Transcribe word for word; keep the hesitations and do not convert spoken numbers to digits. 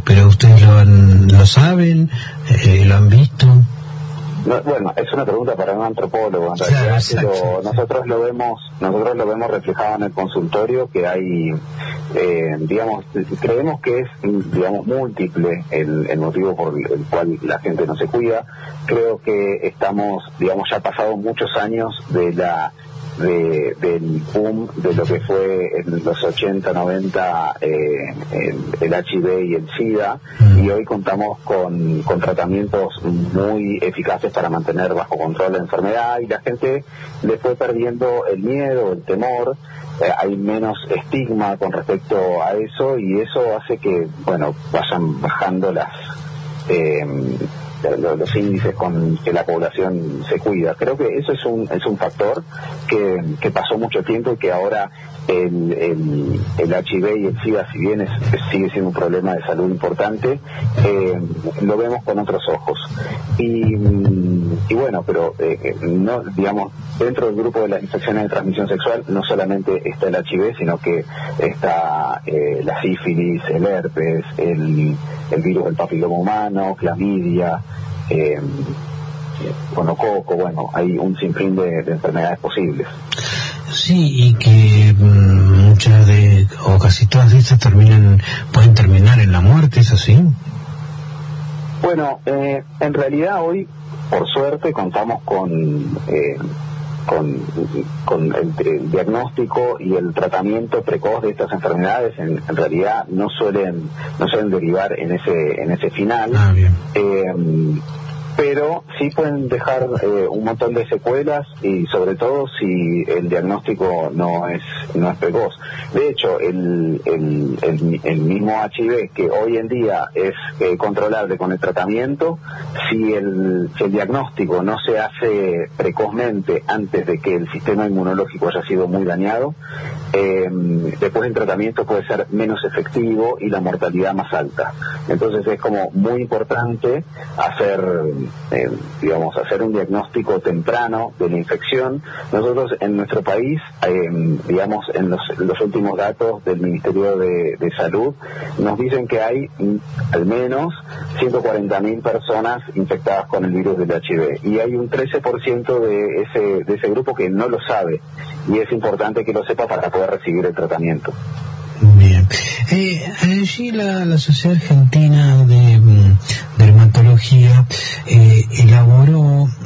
pero ustedes lo, han, lo saben, eh, lo han visto. No, bueno, es una pregunta para un antropólogo en realidad, claro, pero nosotros lo vemos, nosotros lo vemos reflejado en el consultorio, que hay, eh, digamos, creemos que es, digamos, múltiple el, el motivo por el cual la gente no se cuida. Creo que estamos, digamos, ya pasados muchos años de la De, del boom de lo que fue en los ochenta, noventa eh, el, el H I V y el SIDA, y hoy contamos con, con tratamientos muy eficaces para mantener bajo control la enfermedad, y la gente le fue perdiendo el miedo, el temor, eh, hay menos estigma con respecto a eso, y eso hace que, bueno, vayan bajando las eh, los índices con que la población se cuida. Creo que eso es un es un factor que, que pasó mucho tiempo y que ahora el, el, el H I V y el SIDA, si bien es, sigue siendo un problema de salud importante, eh, lo vemos con otros ojos. Y, y bueno, pero eh, no, digamos, dentro del grupo de las infecciones de transmisión sexual no solamente está el H I V, sino que está eh, la sífilis, el herpes, el, el virus del papiloma humano, clamidia, eh, gonococo, bueno, hay un sinfín de, de enfermedades posibles. Sí, y que mmm, muchas de, o casi todas de estas terminan, pueden terminar en la muerte, ¿es así? Bueno, eh, en realidad hoy, por suerte, contamos con eh, con, con el, el diagnóstico y el tratamiento precoz de estas enfermedades. En, en realidad no suelen no suelen derivar en ese en ese final. Ah, bien. Eh, pero sí pueden dejar eh, un montón de secuelas, y sobre todo si el diagnóstico no es no es precoz. De hecho, el el, el, el mismo H I V, que hoy en día es eh, controlable con el tratamiento, si el, si el diagnóstico no se hace precozmente antes de que el sistema inmunológico haya sido muy dañado, eh, después el tratamiento puede ser menos efectivo y la mortalidad más alta. Entonces es como muy importante hacer Eh, digamos, hacer un diagnóstico temprano de la infección. Nosotros en nuestro país, eh, digamos, en los, los últimos datos del Ministerio de, de Salud, nos dicen que hay mm, al menos ciento cuarenta mil personas infectadas con el virus del H I V, y hay un trece por ciento de ese, de ese grupo que no lo sabe, y es importante que lo sepa para poder recibir el tratamiento. Bien. Eh, allí la, la Sociedad Argentina de um, Dermatología eh, elaboró